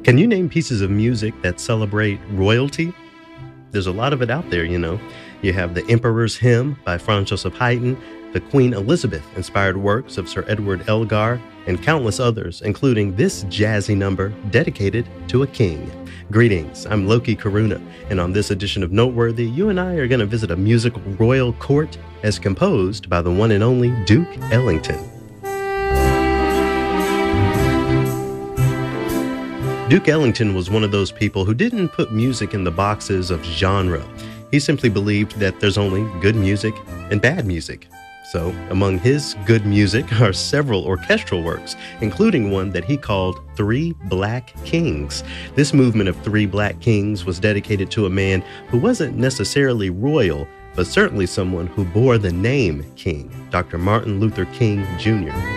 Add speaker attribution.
Speaker 1: Can you name pieces of music that celebrate royalty? There's a lot of it out there, you know. You have the Emperor's Hymn by Franz Joseph Haydn, the Queen Elizabeth-inspired works of Sir Edward Elgar, and countless others, including this jazzy number dedicated to a king. Greetings, I'm Loki Karuna, and on this edition of Noteworthy, you and I are going to visit a musical royal court as composed by the one and only Duke Ellington. Duke Ellington was one of those people who didn't put music in the boxes of genre. He simply believed that there's only good music and bad music. So, among his good music are several orchestral works, including one that he called Three Black Kings. This movement of Three Black Kings was dedicated to a man who wasn't necessarily royal, but certainly someone who bore the name King, Dr. Martin Luther King Jr.